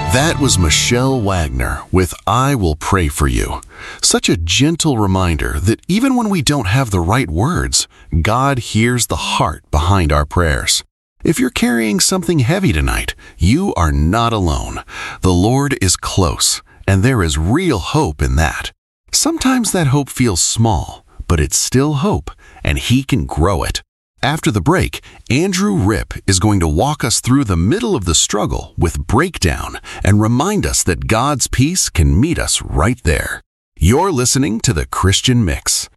That was Michelle Wagner with I Will Pray For You. Such a gentle reminder that even when we don't have the right words, God hears the heart behind our prayers. If you're carrying something heavy tonight, you are not alone. The Lord is close, and there is real hope in that. Sometimes that hope feels small, but it's still hope, and He can grow it. After the break, Andrew Ripp is going to walk us through the middle of the struggle with breakdown and remind us that God's peace can meet us right there. You're listening to The Christian Mix.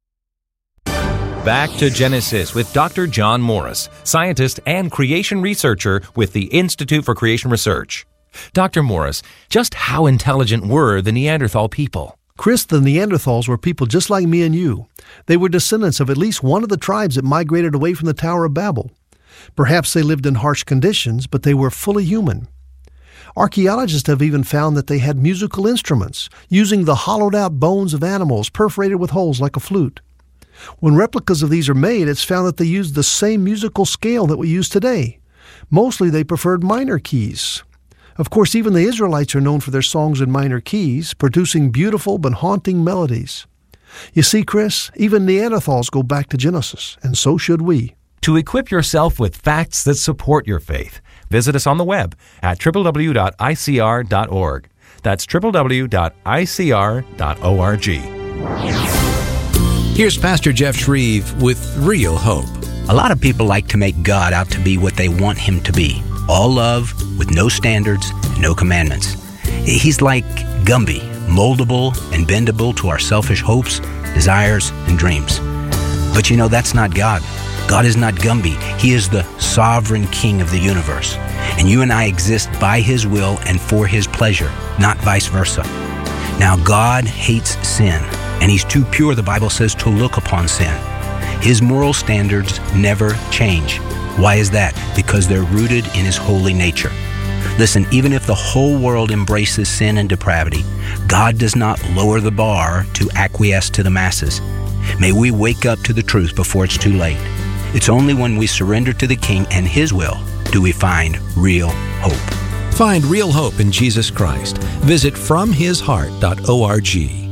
Back to Genesis with Dr. John Morris, scientist and creation researcher with the Institute for Creation Research. Dr. Morris, just how intelligent were the Neanderthal people? Chris, the Neanderthals were people just like me and you. They were descendants of at least one of the tribes that migrated away from the Tower of Babel. Perhaps they lived in harsh conditions, but they were fully human. Archaeologists have even found that they had musical instruments, using the hollowed-out bones of animals perforated with holes like a flute. When replicas of these are made, it's found that they used the same musical scale that we use today. Mostly they preferred minor keys. Of course, even the Israelites are known for their songs in minor keys, producing beautiful but haunting melodies. You see, Chris, even Neanderthals go back to Genesis, and so should we. To equip yourself with facts that support your faith, visit us on the web at www.icr.org. That's www.icr.org. Here's Pastor Jeff Shreve with Real Hope. A lot of people like to make God out to be what they want Him to be. All love, with no standards, no commandments. He's like Gumby, moldable and bendable to our selfish hopes, desires, and dreams. But you know, that's not God. God is not Gumby. He is the sovereign King of the universe. And you and I exist by His will and for His pleasure, not vice versa. Now, God hates sin, and He's too pure, the Bible says, to look upon sin. His moral standards never change. Why is that? Because they're rooted in His holy nature. Listen, even if the whole world embraces sin and depravity, God does not lower the bar to acquiesce to the masses. May we wake up to the truth before it's too late. It's only when we surrender to the King and His will do we find real hope. Find real hope in Jesus Christ. Visit FromHisHeart.org.